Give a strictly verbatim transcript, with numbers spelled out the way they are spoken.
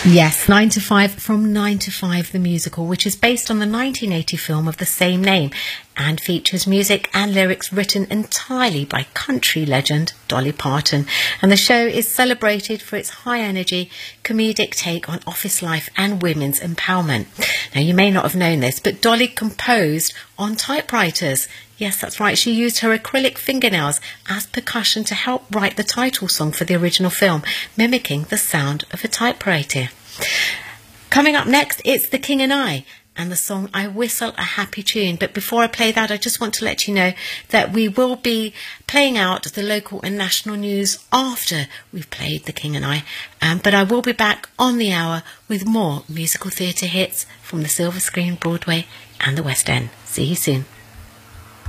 Yes, nine to five from nine to five the musical, which is based on the nineteen eighty film of the same name and features music and lyrics written entirely by country legend Dolly Parton. And the show is celebrated for its high energy, comedic take on office life and women's empowerment. Now, you may not have known this, but Dolly composed on typewriters. Yes, that's right. She used her acrylic fingernails as percussion to help write the title song for the original film, mimicking the sound of a typewriter. Coming up next, it's The King and I and the song I Whistle a Happy Tune. But before I play that, I just want to let you know that we will be playing out the local and national news after we've played The King and I. Um, but I will be back on the hour with more musical theatre hits from the silver screen, Broadway and the West End. See you soon.